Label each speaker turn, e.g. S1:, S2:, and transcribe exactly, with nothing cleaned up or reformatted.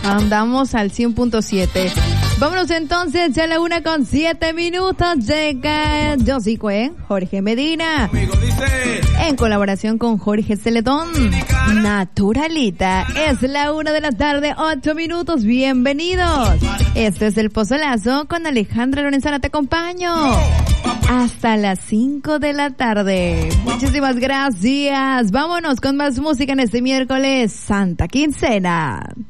S1: Andamos al cien punto siete. Vámonos entonces, ya a la una con siete minutos. Llega Josicue, Jorge Medina. En colaboración con Jorge Celedón. Naturalita. Es la una de la tarde, ocho minutos. Bienvenidos. Este es el Pozolazo con Alejandra Lorenzana. Te acompaño hasta las cinco de la tarde. Muchísimas gracias. Vámonos con más música en este miércoles Santa Quincena.